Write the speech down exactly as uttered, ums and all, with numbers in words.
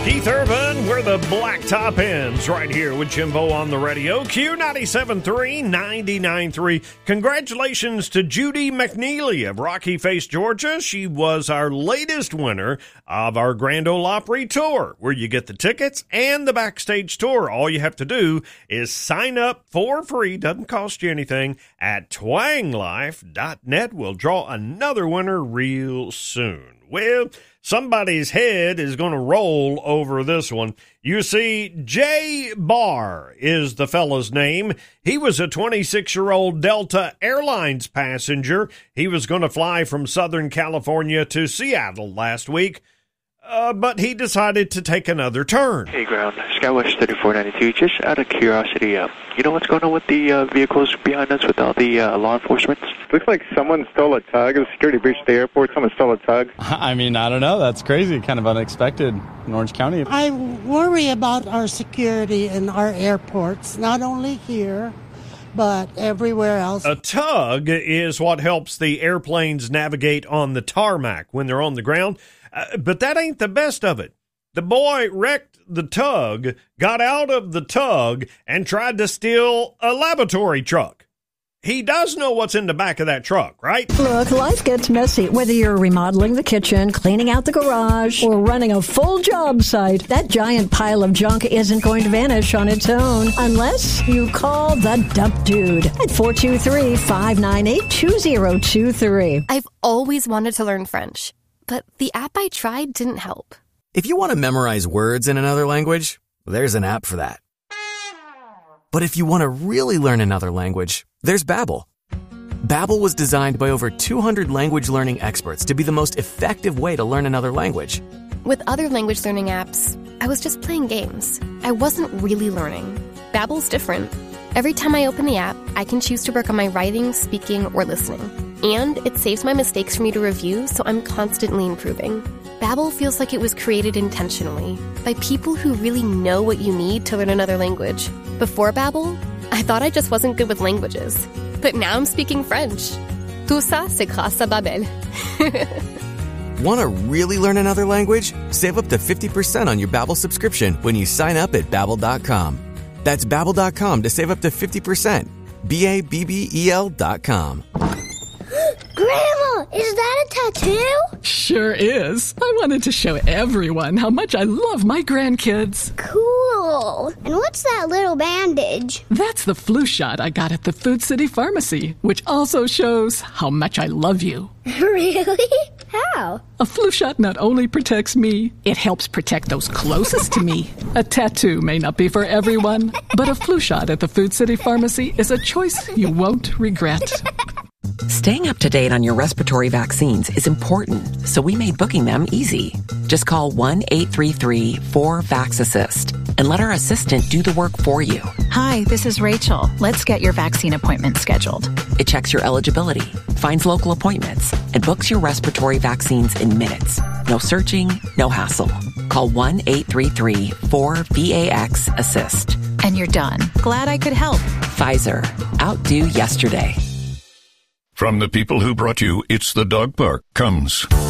Keith Urban, where the blacktop ends, right here with Jimbo on the radio. Q ninety-seven point three, ninety-nine point three. Congratulations to Judy McNeely of Rocky Face, Georgia. She was our latest winner of our Grand Ole Opry Tour, where you get the tickets and the backstage tour. All you have to do is sign up for free, doesn't cost you anything, at twang life dot net. We'll draw another winner real soon. Well, somebody's head is going to roll over this one. You see, Jay Barr is the fellow's name. He was a twenty-six-year-old Delta Airlines passenger. He was going to fly from Southern California to Seattle last week, uh, but he decided to take another turn. Hey, ground, Skywatch thirty-four ninety-two. Just out of curiosity, uh, you know what's going on with the uh, vehicles behind us with all the uh, law enforcement? Looks like someone stole a tug. It was security breach at the airport. Someone stole a tug. I mean, I don't know. That's crazy. Kind of unexpected in Orange County. I worry about our security in our airports, not only here, but everywhere else. A tug is what helps the airplanes navigate on the tarmac when they're on the ground. Uh, but that ain't the best of it. The boy wrecked the tug, got out of the tug, and tried to steal a laboratory truck. He does know what's in the back of that truck, right? Look, life gets messy. Whether you're remodeling the kitchen, cleaning out the garage, or running a full job site, that giant pile of junk isn't going to vanish on its own unless you call the Dump Dude at four two three, five nine eight, two zero two three. I've always wanted to learn French, but the app I tried didn't help. If you want to memorize words in another language, there's an app for that. But if you want to really learn another language, there's Babbel. Babbel was designed by over two hundred language learning experts to be the most effective way to learn another language. With other language learning apps, I was just playing games. I wasn't really learning. Babbel's different. Every time I open the app, I can choose to work on my writing, speaking, or listening. And it saves my mistakes for me to review, so I'm constantly improving. Babbel feels like it was created intentionally by people who really know what you need to learn another language. Before Babbel, I thought I just wasn't good with languages. But now I'm speaking French. Tout ça, c'est grâce à Babbel. Want to really learn another language? Save up to fifty percent on your Babbel subscription when you sign up at babbel dot com. That's babbel dot com to save up to fifty percent. B A B B E L dot com. Grandma, is that a tattoo? Sure is. I wanted to show everyone how much I love my grandkids. Cool. And what's that little bandage? That's the flu shot I got at the Food City Pharmacy, which also shows how much I love you. Really? How? A flu shot not only protects me, it helps protect those closest to me. A tattoo may not be for everyone, but a flu shot at the Food City Pharmacy is a choice you won't regret. Staying up to date on your respiratory vaccines is important, so we made booking them easy. Just call one eight three three, four, vax assist and let our assistant do the work for you. Hi, this is Rachel. Let's get your vaccine appointment scheduled. It checks your eligibility, finds local appointments, and books your respiratory vaccines in minutes. No searching, no hassle. Call one eight three three, four, vax assist. And you're done. Glad I could help. Pfizer. Outdo yesterday. From the people who brought you It's the Dog Park comes